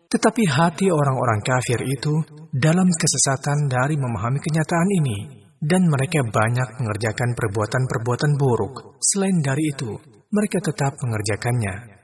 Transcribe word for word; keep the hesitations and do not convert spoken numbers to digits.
Tetapi hati orang-orang kafir itu dalam kesesatan dari memahami kenyataan ini, dan mereka banyak mengerjakan perbuatan-perbuatan buruk. Selain dari itu, mereka tetap mengerjakannya.